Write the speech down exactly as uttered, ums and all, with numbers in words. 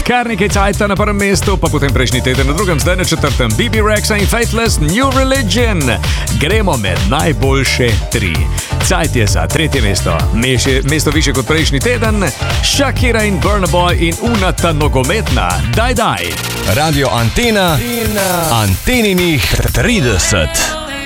Kar nekaj cajta na prvem mestu, pa potem prejšnji teden na drugem, zdaj na četrtem B B Rexa in Faithless New Religion. Gremo med najboljše tri. Cajt je za tretje mesto. Meše, mesto više kot prejšnji teden. Shakira in Burna Boy in Una ta nogometna. Daj, daj. Radio Antena in Anteninih trideset.